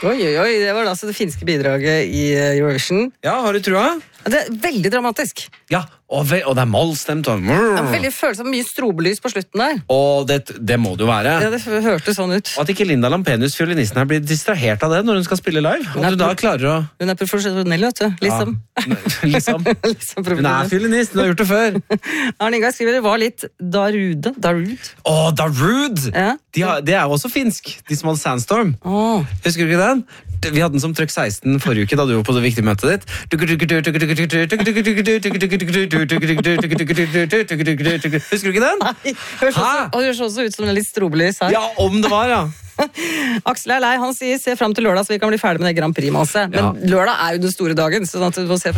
Oi, det var altså det finske bidraget i Eurovision. Ja, har du trua? Det er veldig dramatisk. Ja, og det er mollstemt. Og Det er veldig følelse av mye strobelys på slutten der. Og det må det jo være. Ja, det hørtes sånn ut. Og at ikke Linda Lampenius, fiolinisten her, blir distrahert av det når hun skal spille live. Og du da klarer å... Hun er profesjonell, vet du. Liksom. Ja, liksom. Liksom Hun er fiolinist, hun har gjort det før. Arne Ingar skriver det var litt Darude. Darude! Ja. Det er jo også finsk, de som hadde Sandstorm. Husker du ikke den? Vi hadde den som trøkk 16 forrige uke da du var på det viktige møtet ditt. Husker du ikke den? Nei, det høres også ut som en litt strobelys her. Ja, om det var, ja. Aksel er lei, han sier se frem til lørdag så vi kan bli ferdig med det Grand Prix-maset. Men lørdag er jo den store dagen, så du må se frem